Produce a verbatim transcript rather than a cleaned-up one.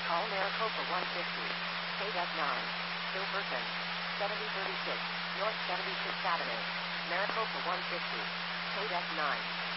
Call Maricopa one fifty. K D E C nine. Silverton. seventy thirty-six. North seventy-sixth Avenue. Maricopa one fifty. K D E C nine.